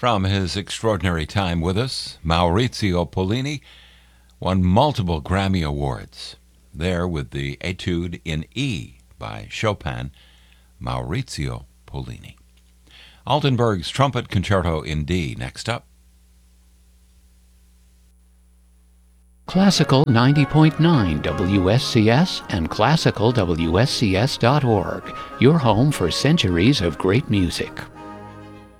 From his extraordinary time with us, Maurizio Pollini won multiple Grammy Awards. There with the Etude in E by Chopin, Maurizio Pollini. Altenberg's Trumpet Concerto in D next up. Classical 90.9 WSCS and classicalwscs.org, your home for centuries of great music.